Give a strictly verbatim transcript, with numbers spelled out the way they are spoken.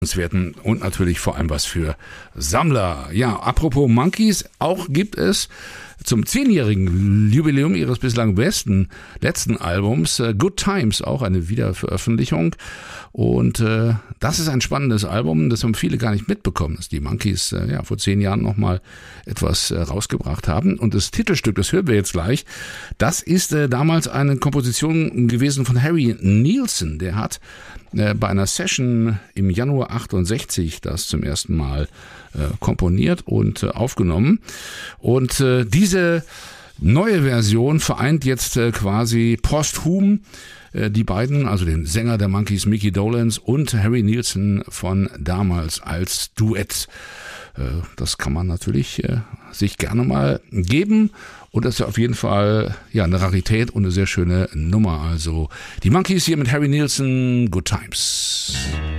werden und natürlich vor allem was für Sammler. Ja, apropos Monkees, auch gibt es zum zehnjährigen Jubiläum ihres bislang besten letzten Albums äh, Good Times auch eine Wiederveröffentlichung und äh, das ist ein spannendes Album, das haben viele gar nicht mitbekommen, dass die Monkees äh, ja vor zehn Jahren nochmal etwas äh, rausgebracht haben und das Titelstück, das hören wir jetzt gleich, das ist äh, damals eine Komposition gewesen von Harry Nilsson, der hat äh, bei einer Session im Januar achtundsechzig das zum ersten Mal äh, komponiert und äh, aufgenommen und äh, diese neue Version vereint jetzt äh, quasi posthum äh, die beiden, also den Sänger der Monkees Mickey Dolenz und Harry Nilsson von damals als Duett. Äh, das kann man natürlich äh, sich gerne mal geben und das ist auf jeden Fall ja eine Rarität und eine sehr schöne Nummer. Also die Monkees hier mit Harry Nilsson, Good Times.